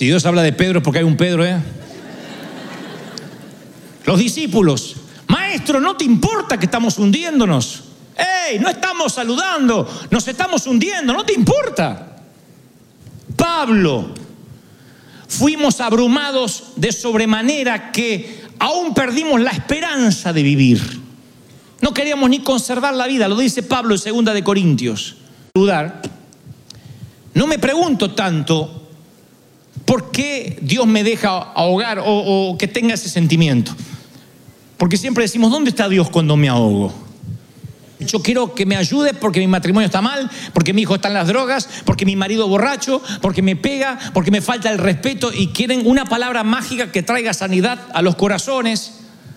Si Dios habla de Pedro es porque hay un Pedro, ¿eh? Los discípulos: maestro, ¿no te importa que estamos hundiéndonos? ¡Ey! No estamos saludando, nos estamos hundiendo, ¿no te importa? Pablo: fuimos abrumados de sobremanera que aún perdimos la esperanza de vivir. No queríamos ni conservar la vida, lo dice Pablo en 2 de Corintios. No me pregunto tanto por qué Dios me deja ahogar o que tenga ese sentimiento. Porque siempre decimos: ¿dónde está Dios cuando me ahogo? Yo quiero que me ayude porque mi matrimonio está mal, porque mi hijo está en las drogas, porque mi marido borracho, porque me pega, porque me falta el respeto, y quieren una palabra mágica que traiga sanidad a los corazones.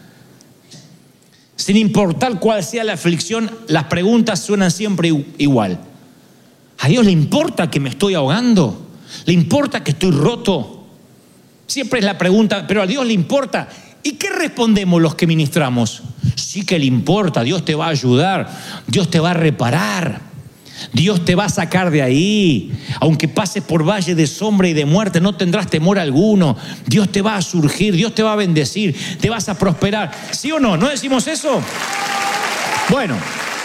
Sin importar cuál sea la aflicción, las preguntas suenan siempre igual. ¿A Dios le importa que me estoy ahogando? ¿Le importa que estoy roto? Siempre es la pregunta, pero a Dios le importa. ¿Y qué respondemos los que ministramos? Sí que le importa, Dios te va a ayudar, Dios te va a reparar, Dios te va a sacar de ahí. Aunque pases por valle de sombra y de muerte, no tendrás temor alguno. Dios te va a surgir, Dios te va a bendecir, te vas a prosperar. ¿Sí o no? ¿No decimos eso? Bueno,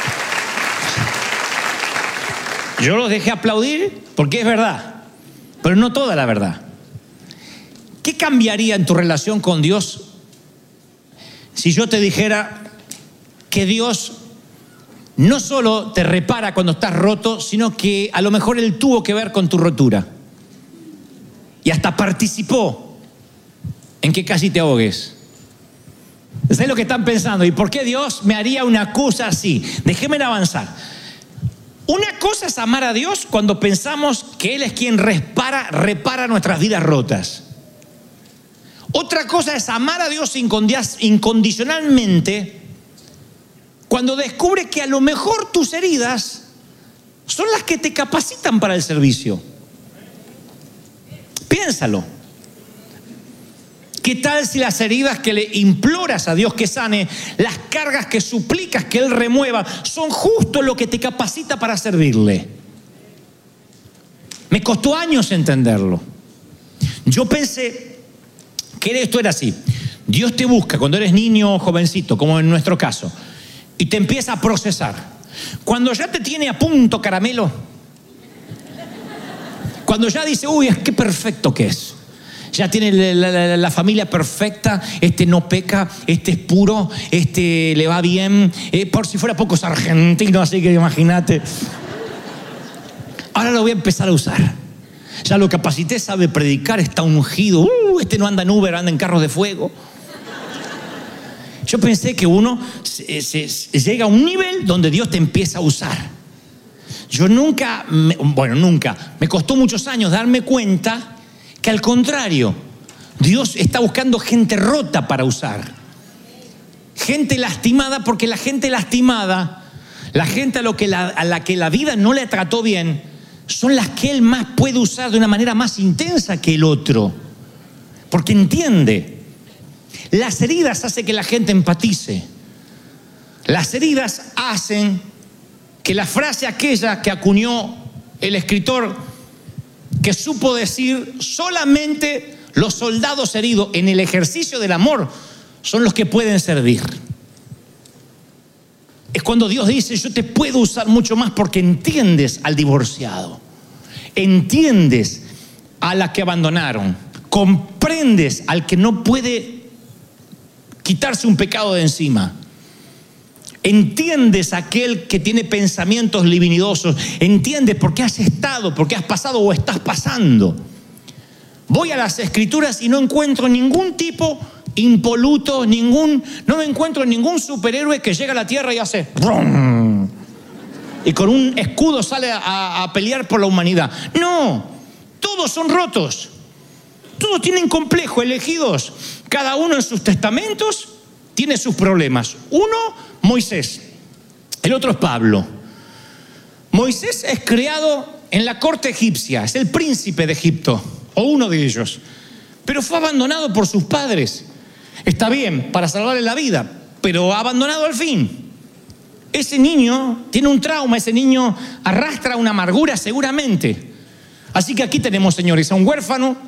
yo los dejé aplaudir porque es verdad, pero no toda la verdad. ¿Qué cambiaría en tu relación con Dios si yo te dijera que Dios no solo te repara cuando estás roto, sino que a lo mejor Él tuvo que ver con tu rotura y hasta participó en que casi te ahogues? ¿Sabes lo que están pensando? ¿Y por qué Dios me haría una cosa así? Déjenme avanzar. Una cosa es amar a Dios cuando pensamos que Él es quien repara nuestras vidas rotas. Otra cosa es amar a Dios incondicionalmente cuando descubre que a lo mejor tus heridas son las que te capacitan para el servicio. Piénsalo. ¿Qué tal si las heridas que le imploras a Dios que sane, las cargas que suplicas que Él remueva, son justo lo que te capacita para servirle? Me costó años entenderlo. Yo pensé que esto era así. Dios te busca cuando eres niño o jovencito, como en nuestro caso, y te empieza a procesar. Cuando ya te tiene a punto caramelo, cuando ya dice: uy, qué perfecto que es. Ya tiene la familia perfecta, este no peca, este es puro, este le va bien, por si fuera poco es argentino, así que imagínate. Ahora lo voy a empezar a usar. Ya lo capacité, sabe predicar, está ungido. Este no anda en Uber, anda en carros de fuego. Yo pensé que uno llega a un nivel donde Dios te empieza a usar. Yo nunca, me costó muchos años darme cuenta que al contrario, Dios está buscando gente rota para usar. Gente lastimada, porque la gente lastimada, la gente a la que la vida no le trató bien, son las que Él más puede usar de una manera más intensa que el otro. Porque entiende. Las heridas hacen que la gente empatice. Las heridas hacen que la frase aquella que acuñó el escritor, que supo decir: solamente los soldados heridos en el ejercicio del amor son los que pueden servir. Es cuando Dios dice: yo te puedo usar mucho más, porque entiendes al divorciado, entiendes a la que abandonaron, comprendes al que no puede quitarse un pecado de encima, entiendes a aquel que tiene pensamientos libidinosos, entiendes por qué has estado, por qué has pasado o estás pasando. Voy a las Escrituras y no encuentro ningún tipo impoluto, no me encuentro ningún superhéroe que llega a la tierra y hace ¡brum! Y con un escudo sale a pelear por la humanidad. No, todos son rotos, todos tienen complejo, elegidos, cada uno en sus testamentos tiene sus problemas. Uno, Moisés, el otro es Pablo. Moisés es criado en la corte egipcia, es el príncipe de Egipto, o uno de ellos, pero fue abandonado por sus padres. Está bien, para salvarle la vida, pero abandonado al fin. Ese niño tiene un trauma, ese niño arrastra una amargura seguramente. Así que aquí tenemos, señores, a un huérfano